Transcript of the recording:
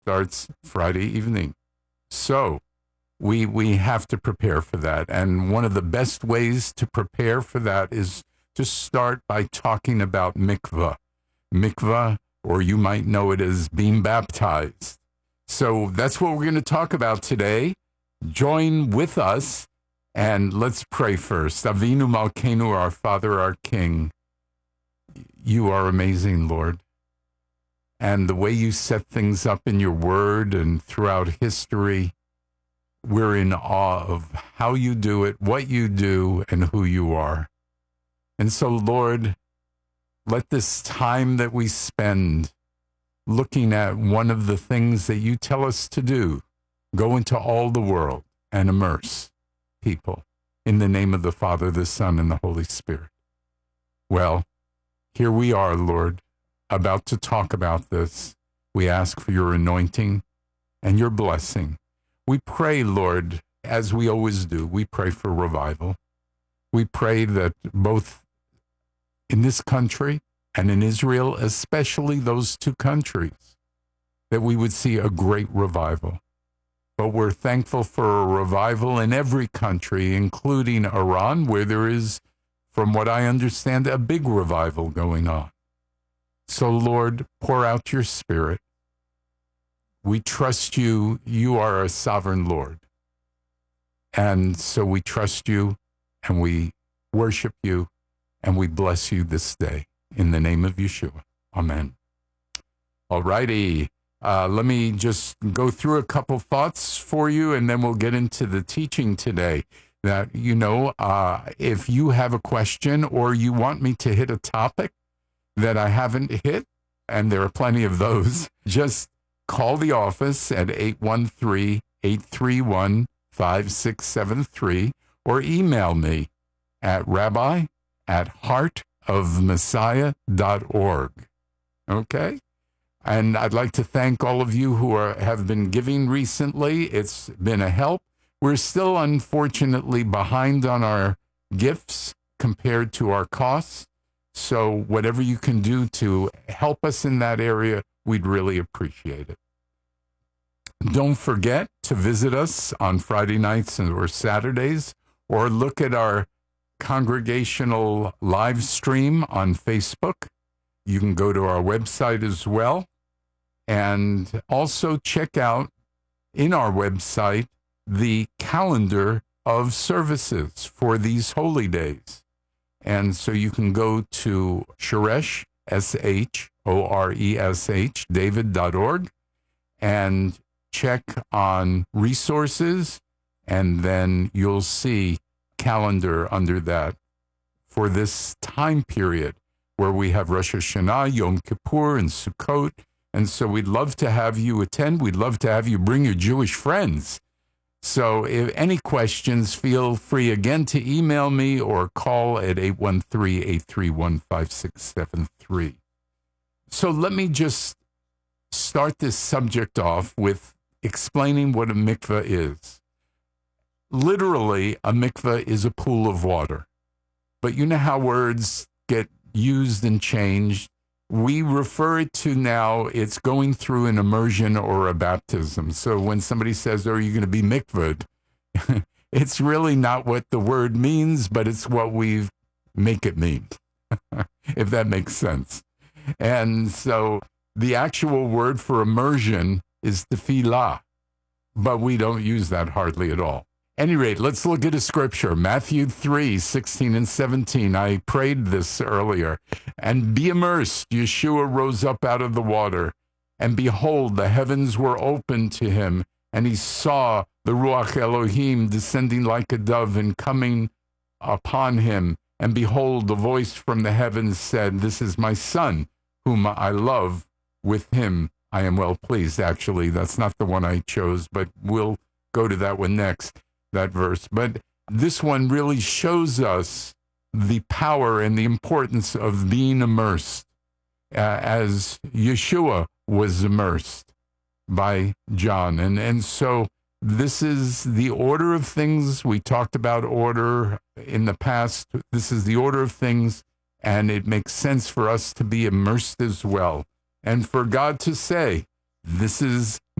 starts Friday evening. So we have to prepare for that. And one of the best ways to prepare for that is to start by talking about mikvah. Mikvah, or you might know it as being baptized. So that's what we're going to talk about today. Join with us and let's pray first. Avinu Malkeinu, our Father, our King. You are amazing, Lord. And the way you set things up in your word and throughout history, we're in awe of how you do it, what you do, and who you are. And so, Lord, let this time that we spend looking at one of the things that you tell us to do, go into all the world and immerse people in the name of the Father, the Son, and the Holy Spirit. Well, here we are, Lord, about to talk about this. We ask for your anointing and your blessing. We pray, Lord, as we always do, we pray for revival. We pray that both in this country and in Israel, especially those two countries, that we would see a great revival. But we're thankful for a revival in every country, including Iran, where there is, from what I understand, a big revival going on. So, Lord, pour out your Spirit. We trust you. You are a sovereign Lord. And so we trust you, and we worship you, and we bless you this day. In the name of Yeshua. Amen. All righty. Let me just go through a couple thoughts for you, and then we'll get into the teaching today. That, if you have a question or you want me to hit a topic that I haven't hit, and there are plenty of those, just call the office at 813-831-5673 or email me at rabbi@heartofmessiah.org. Okay? And I'd like to thank all of you who have been giving recently. It's been a help. We're still, unfortunately, behind on our gifts compared to our costs. So whatever you can do to help us in that area, we'd really appreciate it. Don't forget to visit us on Friday nights or Saturdays, or look at our congregational live stream on Facebook. You can go to our website as well. And also check out in our website the calendar of services for these holy days. And so you can go to Shoresh, SHORESH, David.org, and check on resources, and then you'll see calendar under that for this time period where we have Rosh Hashanah, Yom Kippur, and Sukkot. And so we'd love to have you attend. We'd love to have you bring your Jewish friends. So if any questions, feel free again to email me or call at 813-831-5673. So let me just start this subject off with explaining what a mikveh is. Literally, a mikveh is a pool of water. But you know how words get used and changed? We refer it to now, it's going through an immersion or a baptism. So when somebody says, are you going to be mikvahed? It's really not what the word means, but it's what we make it mean, if that makes sense. And so the actual word for immersion is tefillah, but we don't use that hardly at all. At any rate, let's look at a scripture, Matthew 3:16 and 17. I prayed this earlier. And be immersed, Yeshua rose up out of the water, and behold, the heavens were opened to him, and he saw the Ruach Elohim descending like a dove and coming upon him. And behold, the voice from the heavens said, this is my son, whom I love. With him I am well pleased. Actually, that's not the one I chose, but we'll go to that one next. That verse. But this one really shows us the power and the importance of being immersed, as Yeshua was immersed by John. And so this is the order of things. We talked about order in the past. This is the order of things, and it makes sense for us to be immersed as well. And for God to say This is